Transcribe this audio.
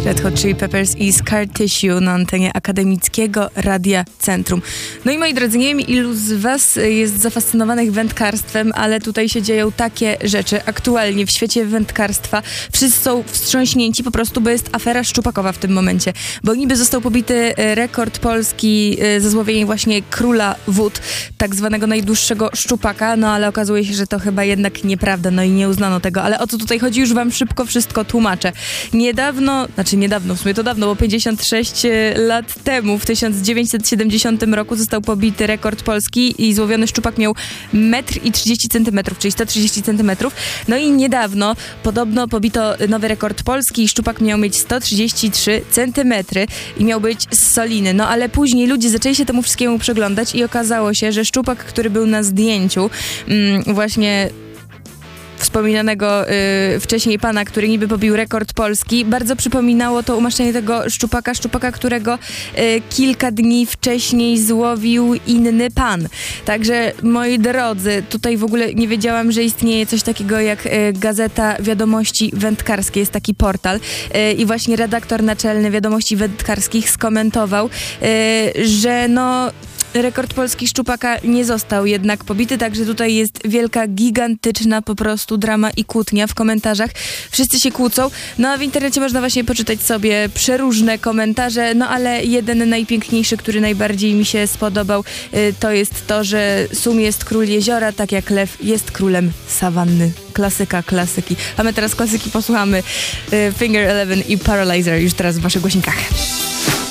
Red Hot Chili Peppers i Scar Tissue na antenie akademickiego Radia Centrum. No i moi drodzy, nie wiem ilu z was jest zafascynowanych wędkarstwem, ale tutaj się dzieją takie rzeczy. Aktualnie w świecie wędkarstwa wszyscy są wstrząśnięci po prostu, bo jest afera szczupakowa w tym momencie. Bo niby został pobity rekord polski ze złowieniem właśnie króla wód, tak zwanego najdłuższego szczupaka, no ale okazuje się, że to chyba jednak nieprawda, no i nie uznano tego. Ale o co tutaj chodzi, już wam szybko wszystko tłumaczę. Niedawno, w sumie to dawno, bo 56 lat temu, w 1970 roku został pobity rekord polski i złowiony szczupak miał 1,30 m, czyli 130 cm. No i niedawno podobno pobito nowy rekord polski i szczupak miał mieć 133 cm i miał być z Soliny. No ale później ludzie zaczęli się temu wszystkiemu przyglądać i okazało się, że szczupak, który był na zdjęciu, właśnie wspominanego wcześniej pana, który niby pobił rekord polski, bardzo przypominało to umaszczenie tego szczupaka, którego kilka dni wcześniej złowił inny pan. Także, moi drodzy, tutaj w ogóle nie wiedziałam, że istnieje coś takiego jak Gazeta Wiadomości Wędkarskie. Jest taki portal i właśnie redaktor naczelny Wiadomości Wędkarskich skomentował, że rekord polski szczupaka nie został jednak pobity, także tutaj jest wielka, gigantyczna po prostu drama i kłótnia w komentarzach. Wszyscy się kłócą, no a w internecie można właśnie poczytać sobie przeróżne komentarze, no ale jeden najpiękniejszy, który najbardziej mi się spodobał, to jest to, że Sum jest król jeziora, tak jak lew jest królem sawanny. Klasyka, klasyki. A my teraz klasyki posłuchamy Finger Eleven i Paralyzer już teraz w waszych głośnikach.